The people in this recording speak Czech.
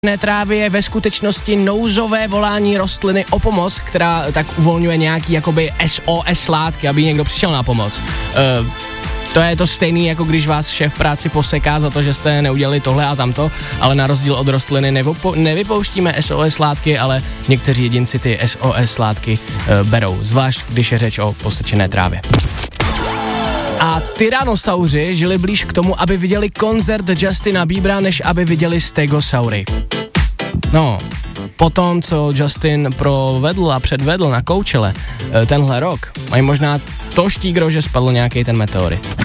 trávy je ve skutečnosti nouzové volání rostliny o pomoc, která tak uvolňuje nějaký jakoby SOS látky, aby někdo přišel na pomoc. To je to stejný, jako když vás šéf v práci poseká za to, že jste neudělali tohle a tamto, ale na rozdíl od rostliny nevypouštíme SOS látky, ale někteří jedinci ty SOS látky berou, zvlášť když je řeč o posečené trávě. A tyrannosauři žili blíž k tomu, aby viděli koncert Justina Biebera, než aby viděli stegosaury. No, potom, co Justin provedl a předvedl na Coachelle tenhle rok, mají možná to štígro, že spadl nějaký ten meteorit.